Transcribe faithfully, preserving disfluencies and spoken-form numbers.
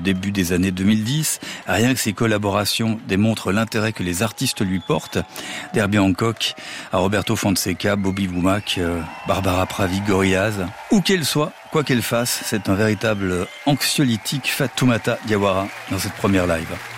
début des années deux mille dix. Rien que ces collaborations démontrent l'intérêt que les artistes lui portent. d'Herbie Hancock à Roberto Fonseca, Bobby Womack, euh, Barbara Pravi, Gorillaz. Où qu'elle soit, quoi qu'elle fasse, c'est un véritable anxiolytique Fatoumata Diawara dans cette première live.